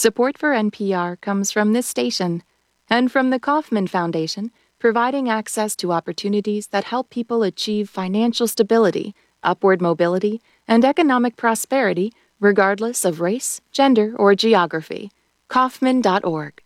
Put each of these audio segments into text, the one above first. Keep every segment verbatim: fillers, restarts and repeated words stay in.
Support for N P R comes from this station and from the Kauffman Foundation, providing access to opportunities that help people achieve financial stability, upward mobility, and economic prosperity regardless of race, gender, or geography. Kauffman dot org.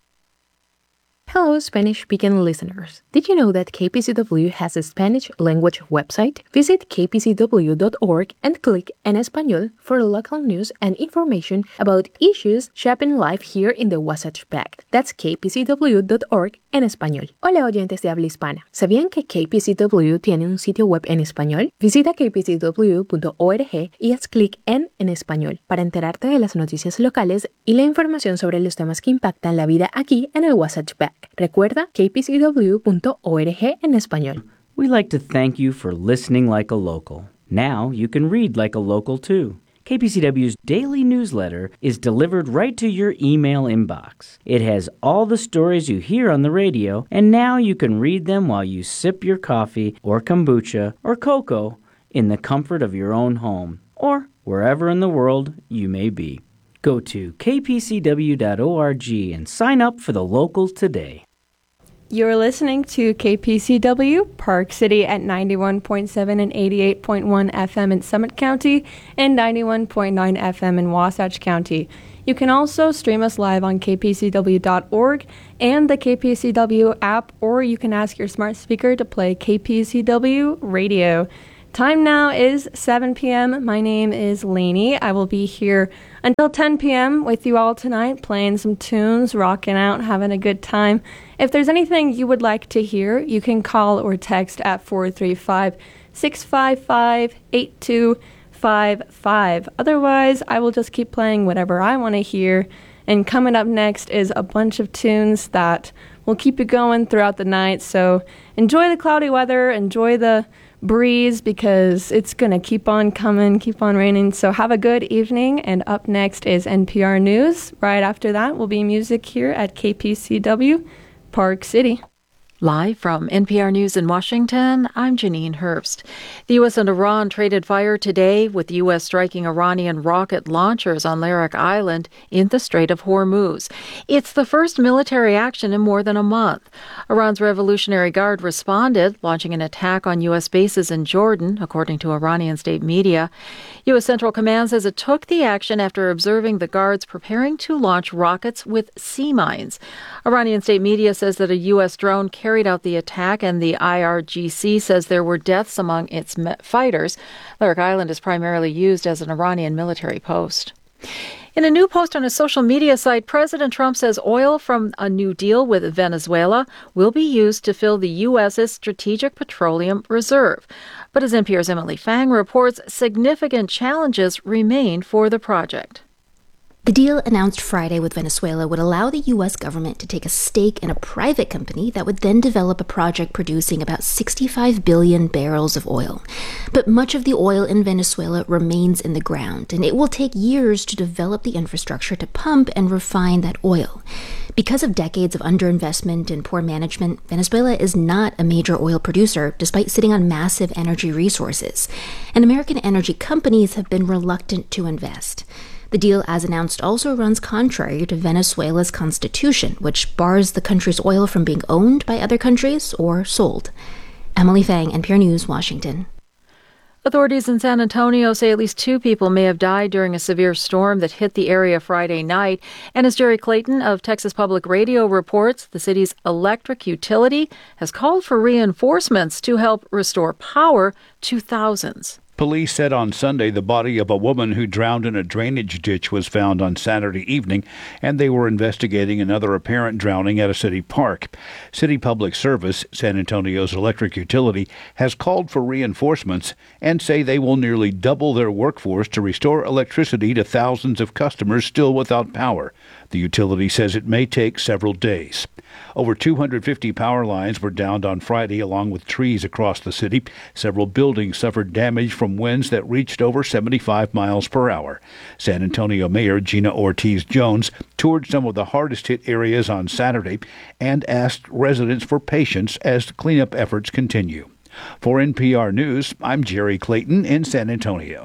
Hello, Spanish-speaking listeners. Did you know that K P C W has a Spanish language website? Visit k p c w dot org and click En Español for local news and information about issues shaping life here in the Wasatch Back. That's k p c w dot org en español. Hola, oyentes de habla hispana. ¿Sabían que K P C W tiene un sitio web en español? Visita k p c w punto org y haz clic en En Español para enterarte de las noticias locales y la información sobre los temas que impactan la vida aquí en el Wasatch Back. Recuerda k p c w punto org en español. We like to thank you for listening like a local. Now you can read like a local too. K P C W's daily newsletter is delivered right to your email inbox. It has all the stories you hear on the radio, and now you can read them while you sip your coffee or kombucha or cocoa in the comfort of your own home or wherever in the world you may be. Go to k p c w dot org and sign up for the local today. You're listening to K P C W, Park City at ninety-one point seven and eighty-eight point one F M in Summit County and ninety-one point nine F M in Wasatch County. You can also stream us live on k p c w dot org and the K P C W app, or you can ask your smart speaker to play K P C W radio. Time now is seven p.m. My name is Lainey. I will be here until ten p.m. with you all tonight, playing some tunes, rocking out, having a good time. If there's anything you would like to hear, you can call or text at four three five, six five five, eight two five five. Otherwise, I will just keep playing whatever I want to hear. And coming up next is a bunch of tunes that will keep you going throughout the night. So enjoy the cloudy weather, enjoy the breeze, because it's going to keep on coming, keep on raining. So have a good evening, and up next is N P R News. Right after that will be music here at K P C W, Park City. Live from N P R News in Washington, I'm Janine Herbst. The U S and Iran traded fire today, with the U S striking Iranian rocket launchers on Larak Island in the Strait of Hormuz. It's the first military action in more than a month. Iran's Revolutionary Guard responded, launching an attack on U S bases in Jordan, according to Iranian state media. U S Central Command says it took the action after observing the guards preparing to launch rockets with sea mines. Iranian state media says that a U S drone carried out the attack, and the I R G C says there were deaths among its fighters. Larak Island is primarily used as an Iranian military post. In a new post on his social media site, President Trump says oil from a new deal with Venezuela will be used to fill the U S's Strategic Petroleum Reserve. But as N P R's Emily Fang reports, significant challenges remain for the project. The deal announced Friday with Venezuela would allow the U S government to take a stake in a private company that would then develop a project producing about sixty-five billion barrels of oil. But much of the oil in Venezuela remains in the ground, and it will take years to develop the infrastructure to pump and refine that oil. Because of decades of underinvestment and poor management, Venezuela is not a major oil producer, despite sitting on massive energy resources. And American energy companies have been reluctant to invest. The deal, as announced, also runs contrary to Venezuela's constitution, which bars the country's oil from being owned by other countries or sold. Emily Fang, N P R News, Washington. Authorities in San Antonio say at least two people may have died during a severe storm that hit the area Friday night. And as Jerry Clayton of Texas Public Radio reports, the city's electric utility has called for reinforcements to help restore power to thousands. Police said on Sunday the body of a woman who drowned in a drainage ditch was found on Saturday evening, and they were investigating another apparent drowning at a city park. City Public Service, San Antonio's electric utility, has called for reinforcements and say they will nearly double their workforce to restore electricity to thousands of customers still without power. The utility says it may take several days. Over two hundred fifty power lines were downed on Friday, along with trees across the city. Several buildings suffered damage from winds that reached over seventy-five miles per hour. San Antonio Mayor Gina Ortiz-Jones toured some of the hardest-hit areas on Saturday and asked residents for patience as cleanup efforts continue. For N P R News, I'm Jerry Clayton in San Antonio.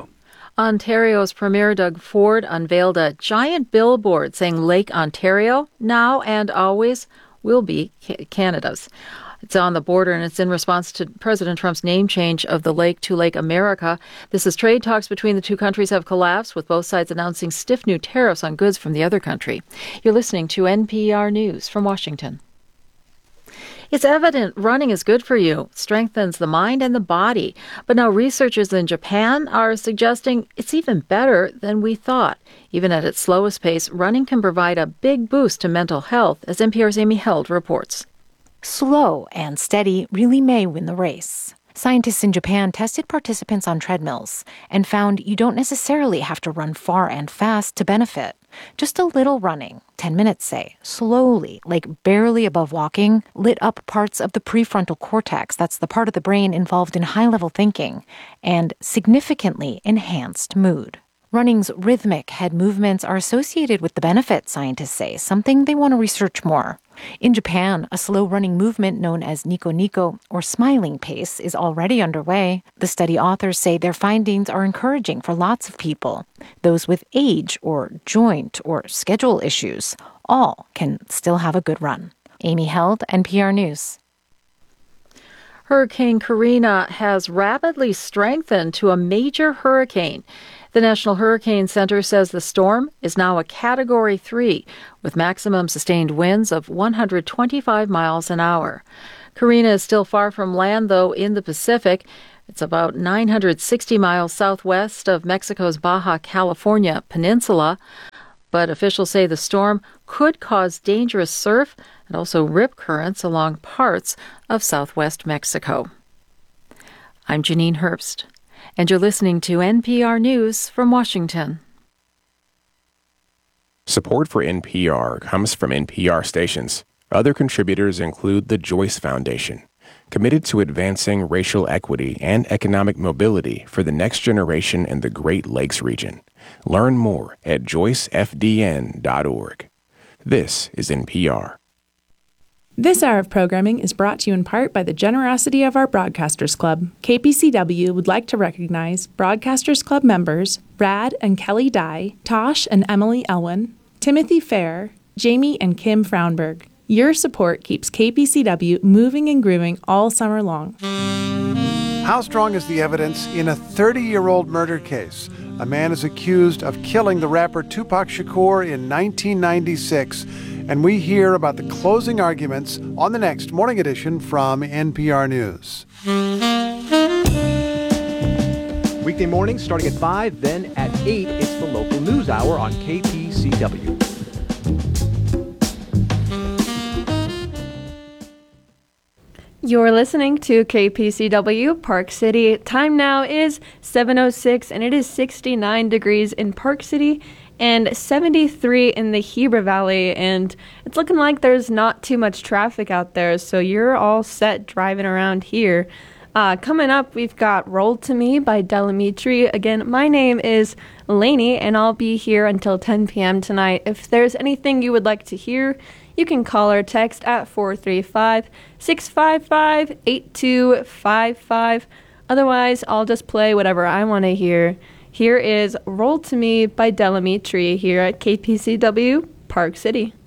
Ontario's Premier Doug Ford unveiled a giant billboard saying Lake Ontario, now and always, will be Canada's. It's on the border, and it's in response to President Trump's name change of the lake to Lake America. This as trade talks between the two countries have collapsed, with both sides announcing stiff new tariffs on goods from the other country. You're listening to N P R News from Washington. It's evident running is good for you, strengthens the mind and the body. But now researchers in Japan are suggesting it's even better than we thought. Even at its slowest pace, running can provide a big boost to mental health, as N P R's Amy Held reports. Slow and steady really may win the race. Scientists in Japan tested participants on treadmills and found you don't necessarily have to run far and fast to benefit. Just a little running, ten minutes say, slowly, like barely above walking, lit up parts of the prefrontal cortex, that's the part of the brain involved in high-level thinking, and significantly enhanced mood. Running's rhythmic head movements are associated with the benefits, scientists say, something they want to research more. In Japan, a slow running movement known as Nico Nico, or smiling pace, is already underway. The study authors say their findings are encouraging for lots of people. Those with age or joint or schedule issues, all can still have a good run. Amy Held, N P R News. Hurricane Karina has rapidly strengthened to a major hurricane. The National Hurricane Center says the storm is now a Category three, with maximum sustained winds of one hundred twenty-five miles an hour. Karina is still far from land, though, in the Pacific. It's about nine hundred sixty miles southwest of Mexico's Baja California peninsula. But officials say the storm could cause dangerous surf and also rip currents along parts of southwest Mexico. I'm Janine Herbst, and you're listening to N P R News from Washington. Support for N P R comes from N P R stations. Other contributors include the Joyce Foundation, committed to advancing racial equity and economic mobility for the next generation in the Great Lakes region. Learn more at joyce f d n dot org. This is N P R. This hour of programming is brought to you in part by the generosity of our Broadcasters Club. K P C W would like to recognize Broadcasters Club members Brad and Kelly Dye, Tosh and Emily Elwin, Timothy Fair, Jamie and Kim Fraunberg. Your support keeps K P C W moving and grooving all summer long. How strong is the evidence in a thirty-year-old murder case? A man is accused of killing the rapper Tupac Shakur in nineteen ninety-six. And we hear about the closing arguments on the next Morning Edition from N P R News. Weekday mornings starting at five, then at eight, it's the local news hour on K P C W. You're listening to K P C W Park City. Time now is seven oh six, and it is sixty-nine degrees in Park City and seventy-three in the Heber Valley, and it's looking like there's not too much traffic out there, so you're all set driving around here. Uh, coming up, we've got Roll to Me by Delamitri. Again, my name is Lainey, and I'll be here until ten p.m. tonight. If there's anything you would like to hear, you can call or text at four three five, six five five, eight two five five. Otherwise, I'll just play whatever I want to hear. Here is Roll to Me by Delamitri here at K P C W Park City.